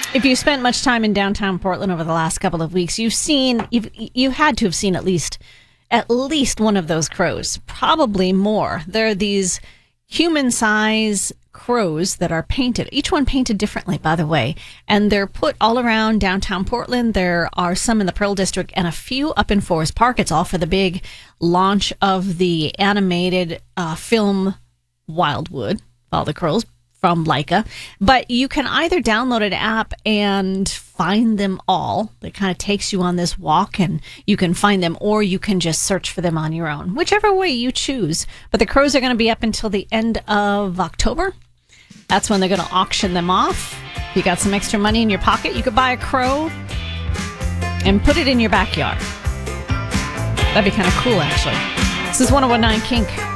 If you spent much time in downtown Portland over the last couple of weeks, you had to have seen at least one of those crows, probably more. There are these human-size crows that are painted, each one painted differently, by the way, and they're put all around downtown Portland. There are some in the Pearl District and a few up in Forest Park. It's all for the big launch of the animated film Wildwood, All the Crows, from Laika. But you can either download an app and find them all. It kind of takes you on this walk and you can find them, or you can just search for them on your own, whichever way you choose. But the crows are going to be up until the end of October. That's when they're going to auction them off. If you got some extra money in your pocket, you could buy a crow and put it in your backyard. That'd be kind of cool, actually. This is 101.9 Kink.